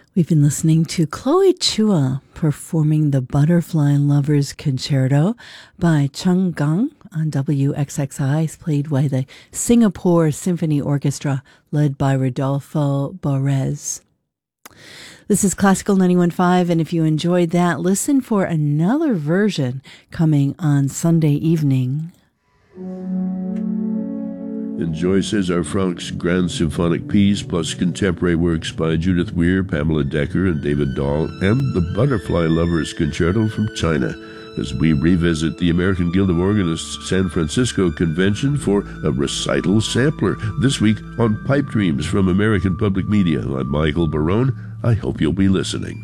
We've been listening to Chloe Chua performing the Butterfly Lovers Concerto by Chung Gang on WXXI. It's played by the Singapore Symphony Orchestra led by Rodolfo Borez. This is Classical 91.5, and if you enjoyed that, listen for another version coming on Sunday evening. Enjoy César Franck's Grand Symphonic Piece, plus contemporary works by Judith Weir, Pamela Decker, and David Dahl, and the Butterfly Lovers Concerto from China, as we revisit the American Guild of Organists San Francisco Convention for a recital sampler. This week on Pipe Dreams from American Public Media. I'm Michael Barone. I hope you'll be listening.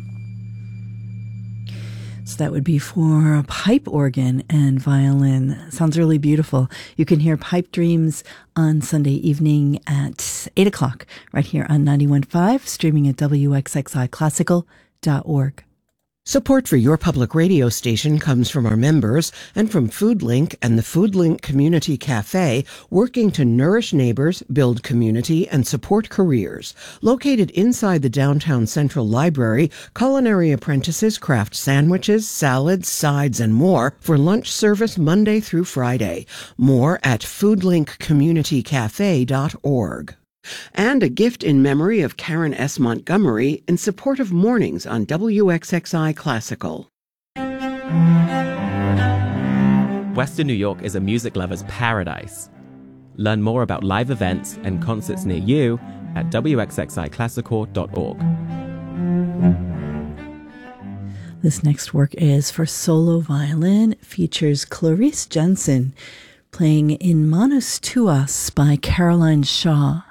So that would be for pipe organ and violin. Sounds really beautiful. You can hear Pipe Dreams on Sunday evening at 8 o'clock right here on 91.5, streaming at wxxiclassical.org. Support for your public radio station comes from our members and from FoodLink and the FoodLink Community Cafe, working to nourish neighbors, build community, and support careers. Located inside the downtown Central Library, culinary apprentices craft sandwiches, salads, sides, and more for lunch service Monday through Friday. More at foodlinkcommunitycafe.org. And a gift in memory of Karen S. Montgomery in support of mornings on WXXI Classical. Western New York is a music lover's paradise. Learn more about live events and concerts near you at wxxiclassical.org. This next work is for solo violin. It features Clarice Jensen playing In Manus Tuas by Caroline Shaw.